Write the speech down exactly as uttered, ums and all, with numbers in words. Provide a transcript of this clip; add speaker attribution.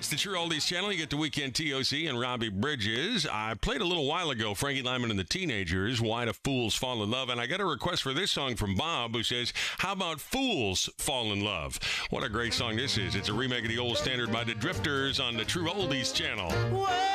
Speaker 1: It's the True Oldies channel. You get the Weekend T O C and Robbie Bridges. I played a little while ago Frankie Lyman and the Teenagers, Why Do Fools Fall in Love? And I got a request for this song from Bob, who says, how about Fools Fall in Love? What a great song this is. It's a remake of the old standard by the Drifters on the True Oldies channel.